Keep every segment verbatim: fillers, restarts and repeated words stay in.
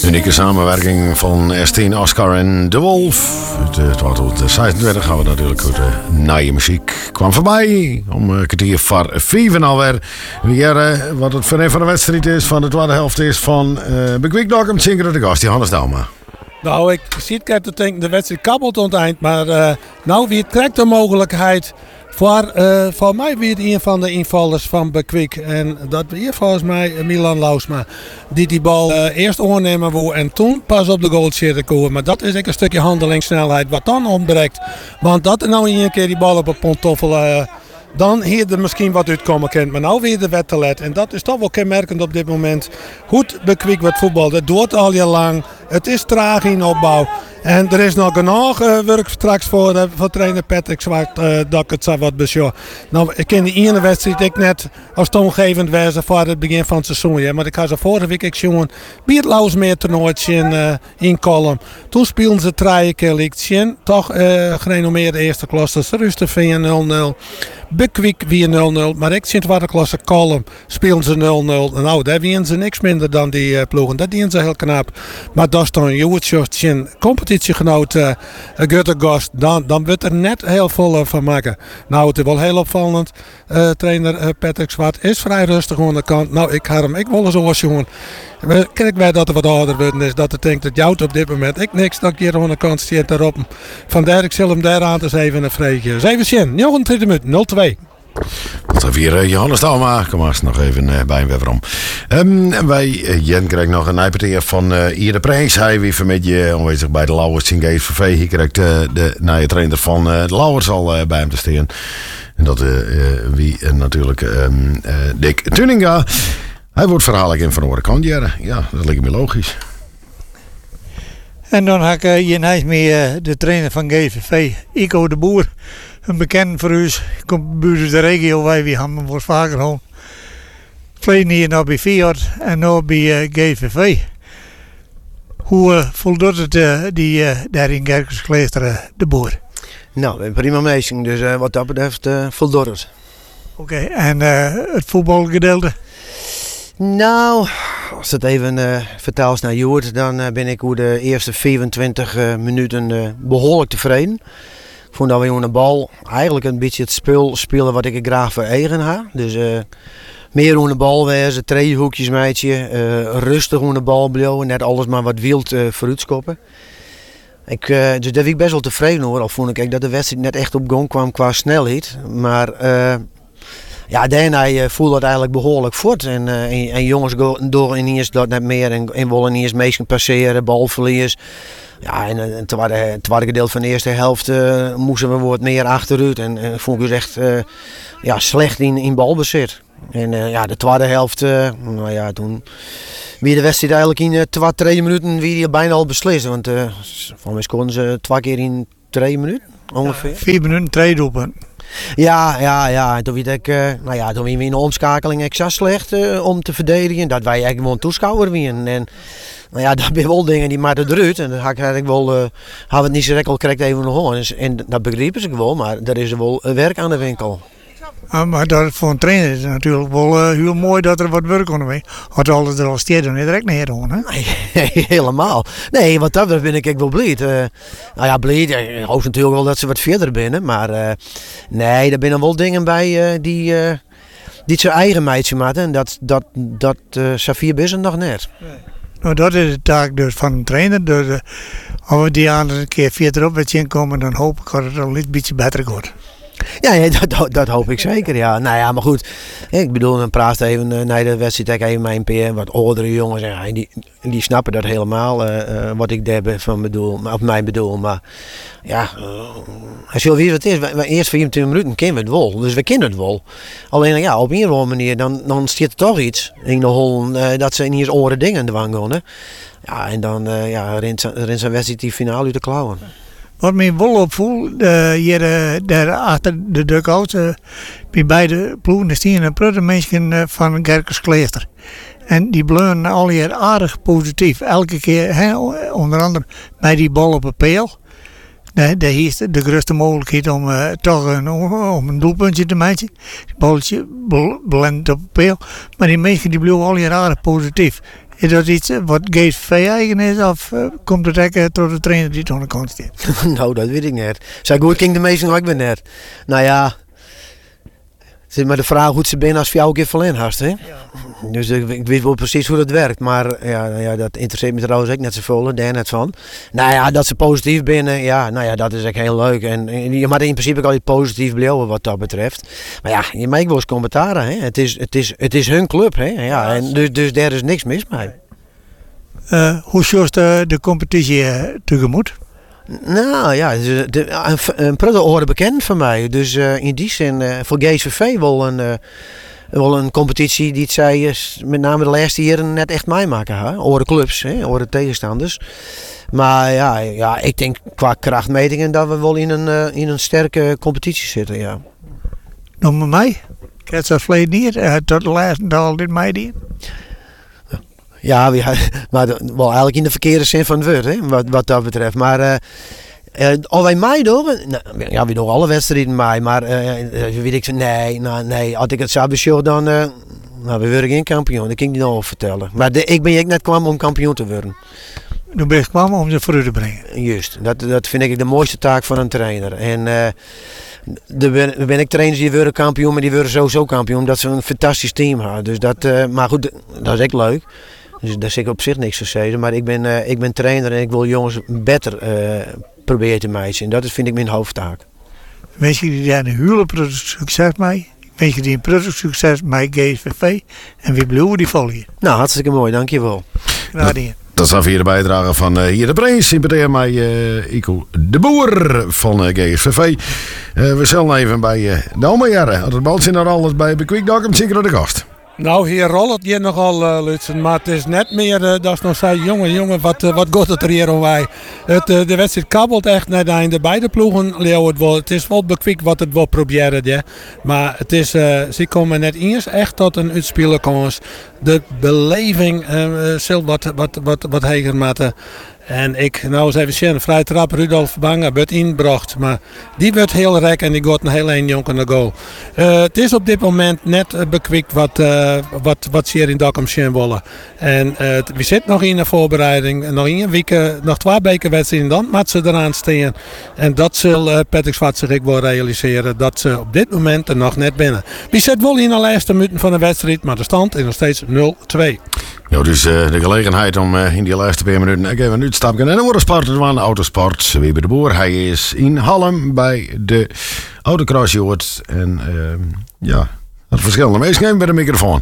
Unieke samenwerking van S tien, Oscar en De Wolf. Het, het was tot zesenveertig gaan we natuurlijk goed de nieuwe muziek kwam voorbij. Om een kwartier voor vijf alweer. Weer uh, wat het voor een van de wedstrijd is van de tweede helft is van uh, Bekwik Dokkum Zinker de gast, Johannes Dauma. Nou, ik zie het te denken, de wedstrijd kabbelt aan het eind. Maar uh, nou, wie trekt de mogelijkheid voor, uh, voor mij weer een van de invallers van Bekwik. En dat weer volgens mij Milan Lausma. Die die bal uh, eerst oornemen wil en toen pas op de goal zitten komen. Maar dat is ook een stukje handelingssnelheid wat dan ontbreekt. Want dat er nou een keer die bal op een pontoffel... Uh, dan hier er misschien wat uitkomen kent. Maar nou weer de wet te let. En dat is toch wel kenmerkend op dit moment. Goed Bekwik wordt voetbal. Dat duurt al heel lang. Het is traag in opbouw. En er is nog genoeg uh, werk straks voor, uh, voor trainer Patrick Zwart. Uh, dat ik het zou wat besjoen. Nou, ik ken die ene wedstrijd ik net als toongevend wezen voor het begin van het seizoen. Ja. Maar ik had ze vorige week ik jongen bij het Lausmeer toernooitje in, uh, in Kolm. Toen speelden ze drie keer lichtje. Toch uh, gerenommeerde eerste klasse. Rusten via nul nul. Bekwik weer nul nul. Maar ik zit waar de klasse Kolm spelen ze nul nul. Nou, daar winnen ze niks minder dan die uh, ploegen. Dat dienen ze heel knap. Maar dat is dan een jongetje competitiegenoot uh, Göttergast. Dan, dan wordt er net heel veel uh, van maken. Nou, het is wel heel opvallend. Uh, trainer uh, Patrick Zwart is vrij rustig aan de kant. Nou, ik ga hem ik wel eens oors jongen. Kijk wij dat er wat ouder worden is. Dat ik denk dat jouw op dit moment ik niks dat ik hier aan de kant zit daarop. Vandaar ik zal hem daar aan te zeven een vreetje. zeven zin, negenentwintig minuten, nul twee. Dat is weer uh, Johannes Dauma. Kom maar eens nog even uh, bij hem weer om. Um, en wij, uh, Jen kreeg nog een nijperteer van uh, Ier de Prijs. Hij weer vanmiddag uh, aanwezig bij de Lauwers in G S V V. Hier krijgt uh, de nieuwe trainer van uh, de Lauwers al uh, bij hem te staan. En dat uh, uh, wie uh, natuurlijk um, uh, Dick Tuninga. Hij wordt verhaal in van de andere kant, ja. Ja, dat lijkt me logisch. En dan ga ik uh, hier naast me uh, de trainer van G S V V, Ico de Boer. Een bekend voor u. Ik kom buiten de regio, wij we hebben hem vaker gewoon. Verleden hier nog bij Fiat en nu bij uh, G S V V. Hoe uh, voldoet het uh, die uh, daar in Gerkensklooster uh, de Boer? Nou, prima meising, dus uh, wat dat betreft uh, voldoet het. Oké, okay, en uh, het voetbalgedeelte? Nou, als het even uh, vertaald naar Joert, dan uh, ben ik hoe de eerste vierentwintig uh, minuten uh, behoorlijk tevreden. Ik vond dat we aan de bal eigenlijk een beetje het spel spelen wat ik graag voor eigen had. Dus uh, meer aan de bal wezen, driehoekjes meidje, uh, rustig aan de bal blijven, net alles maar wat wild uh, vooruitskoppen. Ik, uh, dus daar ben ik best wel tevreden hoor, al vond ik dat de wedstrijd net echt op gang kwam qua snelheid. Maar uh, ja, daarna uh, voelde het eigenlijk behoorlijk voort. En, uh, en, en jongens door in eerst dat net meer en, en willen eerst meestal passeren, balverlies. Ja, en het tweede, tweede gedeelte van de eerste helft uh, moesten we wat meer achteruit. En uh, vond ik dus echt uh, ja, slecht in, in balbezit. En uh, ja, de tweede helft, uh, nou ja, toen weer de wedstrijd eigenlijk in uh, twee, drie minuten weer bijna al beslist. Want uh, van mij scoorden ze twee keer in drie minuten ongeveer. Ja, vier minuten, twee doelpunten. Ja, ja, ja. Toen werd ik, uh, nou ja, toen weer in de omschakeling extra slecht uh, om te verdedigen. Dat wij eigenlijk gewoon toeschouwer winnen. En nou ja, dat zijn wel dingen die maar eruit. En dan had ik eigenlijk wel, uh, hadden we het niet zo recht al correct even nog aan. En dat begrepen ze wel, maar er is er wel werk aan de winkel. Ja, maar dat, voor een trainer is het natuurlijk wel uh, heel mooi dat er wat werk aan mee. Had alles er al steeds niet direct neer doen, hè? Nee, helemaal. Nee, wat dat ben ik wel blij. Uh, nou ja, blij. Ik hoop natuurlijk wel dat ze wat verder binnen. Maar uh, nee, er zijn wel dingen bij uh, die, uh, die zijn eigen meidje maken. En dat, dat, dat uh, Safir is nog net. Nee. Nou, dat is de taak dus van een trainer. Dus, uh, als we die aan een keer verderop weer komen, dan hoop ik dat het al een beetje beter wordt. Ja, ja dat, dat hoop ik zeker. Ja. Nou ja, maar goed. Ik bedoel, dan praat even uh, na de wedstrijd even mijn P M, wat oudere jongens. Ja, die, die snappen dat helemaal. Uh, uh, wat ik daar van bedoel, of mijn bedoel. Maar ja, uh, als je weet wat het is. We, we eerst vierentwintig minuten kennen we het wel. Dus we kennen het wel. Alleen ja, op een of andere manier, dan, dan zit er toch iets in de hol uh, dat ze in hier andere dingen aan de wang gaan. Ja, en dan uh, ja, rent zijn wedstrijd die finale uit de klauwen. Wat mij wel opvoelt, uh, hier uh, daar achter de dugout, uh, bij beide ploegen staan een pruttige mensen uh, van Gerkensklooster. En die blijven al hier aardig positief. Elke keer, hè, onder andere bij die bal op het peel. Daar is de grootste mogelijkheid om uh, toch een, om een doelpuntje te maken. Het balletje belandt op het peel. Maar die mensen die blijven al hier aardig positief. Is dat iets wat G S V V eigen is of uh, komt het echt door de trainer die het aan de kant staat? Nou, dat weet ik niet. Zij goed ging de meesten ook weer net. Nou ja, het is maar de vraag hoe ze binnen als voor jou een keer verlenen hast, hè? Ja. Dus ik, ik weet wel precies hoe dat werkt, maar ja, nou ja, dat interesseert me trouwens ook net zoveel, daar net van. Nou ja, dat ze positief binnen, ja, nou ja, dat is echt heel leuk. En, en je mag in principe ook altijd positief blijven wat dat betreft. Maar ja, je maakt wel eens commentaren, hè? Het is, het is, het is hun club, hè? Ja, en dus, dus daar is niks mis mee. Uh, hoe zorgt de, de competitie uh, tegemoet? Nou ja, de, de, een, een prille oren bekend van mij. Dus uh, in die zin uh, voor G S V V wel een, uh, wel een competitie die het zij uh, met name de laatste jaren net echt meemaken. Hè? Oren clubs, hè? Oren tegenstanders. Maar ja, ja, ik denk qua krachtmetingen dat we wel in een, uh, in een sterke competitie zitten. Ja. Noem maar mij. Ik heb het verleden niet. Uh, tot de laatste dag dit mij die. Ja, maar wel eigenlijk in de verkeerde zin van het woord, hè, wat, wat dat betreft. Maar uh, uh, al wij mij door, nou, ja, we doen alle wedstrijden mij, maar uh, weet ik, nee, nou, nee, als ik het zou besjoen, dan, uh, nou, we worden geen kampioen, dat kan ik niet nog vertellen. Maar de, ik ben ik net kwam om kampioen te worden. Nu ben je kwam om ze vooruit te brengen. Juist, dat, dat vind ik de mooiste taak van een trainer. En uh, de ben, ben ik trainers die worden kampioen, maar die worden sowieso kampioen, omdat ze een fantastisch team hebben. Dus dat, uh, maar goed, dat is echt leuk. Dus daar zit ik op zich niks te zeggen. Maar ik ben, uh, ik ben trainer en ik wil jongens beter uh, proberen te maken. En dat is, vind ik mijn hoofdtaak. Wens je die daar een huwelijk succes mee? Wens je die een prettig succes met G S V V? En wie blijven die volgen? Nou, hartstikke mooi. Dankjewel. Graag gedaan. Dat is dan weer de bijdrage van uh, hier de Prins. Sympathieer mij uh, Iko de Boer van uh, G S V V. Uh, we zullen even bij uh, de Almere. Als het bal zit naar alles bij Bekwik Dokkum, zeker de gast. Nou, hier rolt je nogal, uh, Lutsen, maar het is net meer, uh, dat is nog zei, jongen, jongen, wat, uh, wat gaat het er hier om wij? Het, uh, de wedstrijd kabbelt echt naar het einde. Beide ploegen leeuwen het wel. Het is wel Bekwik wat het wil proberen, ja. Maar het is, uh, ze komen net eens echt tot een uitspeelkans. De beleving uh, zal wat, wat, wat, wat heger maken. En ik, nou eens even zien, vrij trap, Rudolf Bange wordt ingebracht. Maar die wordt heel rek en die gaat een heel een jongen naar goal. Uh, het is op dit moment net uh, Bekwik wat, uh, wat, wat ze hier in Dokkum zien willen. En uh, we zitten nog in de voorbereiding. Nog één week, uh, nog twee bekerwedstrijden, dan moet ze eraan staan. En dat zal uh, Patrick Zwartserik wel realiseren. Dat ze op dit moment er nog net binnen. We zitten wel in de laatste minuten van de wedstrijd, maar de stand is nog steeds nul twee. Ja, dus uh, de gelegenheid om uh, in die laatste paar minuten even een uitstapje en dan worden sporten van Autosport. Wieber de Boer, hij is in Hallem bij de Autocrossjoord. En uh, ja, dat verschillende mensen nemen bij de microfoon.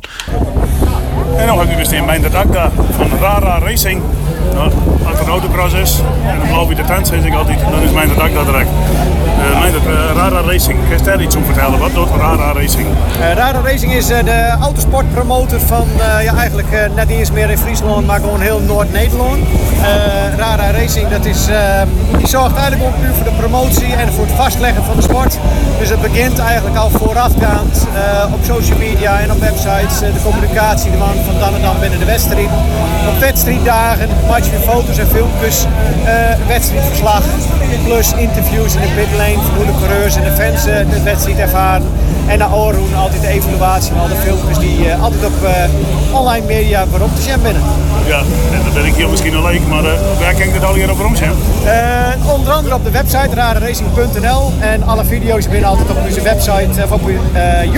En dan hebben we dus in mijn dak daar van Rara Racing. Nou, als het een autocross is en een blauw witte tent zeg ik altijd, dan is mijn dak daar direct. Uh, mijn uh, Rara Racing, kan je daar iets over vertellen? Wat doet Rara Racing? Uh, Rara Racing is uh, de autosportpromotor van uh, ja, eigenlijk uh, net eens meer in Friesland, maar gewoon heel Noord-Nederland. Uh, Rara Racing dat is, uh, die zorgt eigenlijk ook nu voor de promotie en voor het vastleggen van de sport. Dus het begint eigenlijk al voorafgaand uh, op social media en op websites, uh, de communicatie van, van dan en dan binnen de wedstrijd. Op wedstrijddagen maak je foto's en filmpjes, uh, wedstrijdverslag, plus interviews in de pitlane van hoe de coureurs en de fans uh, de wedstrijd ervaren. En naar Oorhoen altijd de evaluatie van al de filmpjes die uh, altijd op uh, online media waarop te zien binnen. Ja, en dat ben ik hier misschien al leuk, maar uh, waar kan ik dit al hier over om zijn? Uh, onder andere op de website rara racing punt n l en alle video's binnen altijd op onze website of op uh, YouTube.